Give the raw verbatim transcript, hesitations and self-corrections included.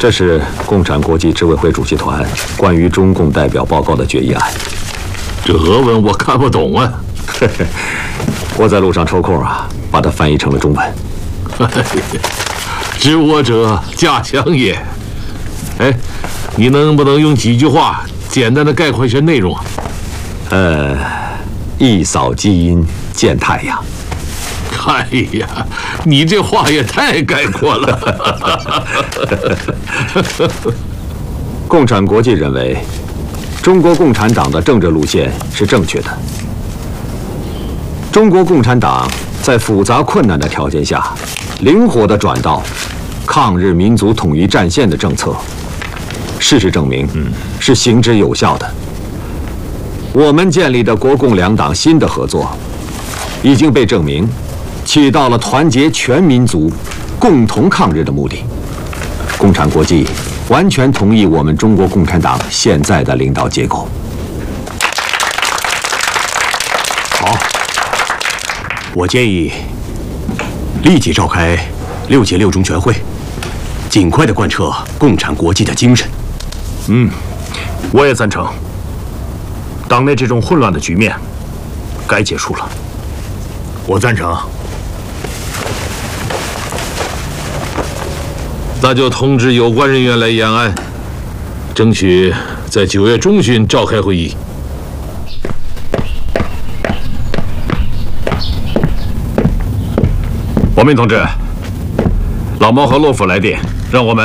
这是共产国际执委会主席团关于中共代表报告的决议案。 这俄文我看不懂啊。 我在路上抽空啊，把它翻译成了中文。 知我者家乡也。哎，你能不能用几句话简单的概括一些内容啊？ 呃，一扫基因见太阳。 哎呀，你这话也太概括了。 共产国际认为，中国共产党的政治路线是正确的。中国共产党在复杂困难的条件下，灵活地转到抗日民族统一战线的政策。事实证明，嗯，是行之有效的。我们建立的国共两党新的合作，已经被证明起到了团结全民族、共同抗日的目的。共产国际完全同意我们中国共产党现在的领导结构。 好，我建议立即召开六届六中全会，尽快的贯彻共产国际的精神。 嗯，我也赞成。党内这种混乱的局面该结束了。 我赞成。 那就通知有关人员来验案，争取在九月中旬召开会议。 王明同志，老毛和骆甫来电，让我们。